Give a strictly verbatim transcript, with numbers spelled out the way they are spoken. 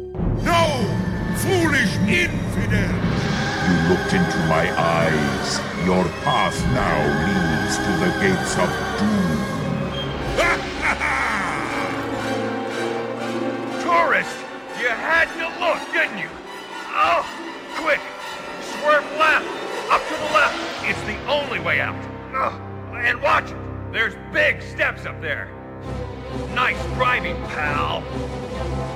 No! Foolish infidel! You looked into my eyes. Your path now leads to the gates of doom. Tourist! You had to look, didn't you? Oh, quick! Swerve left! Up to the left! It's the only way out. Oh, and watch it! There's big steps up there. Nice driving, pal.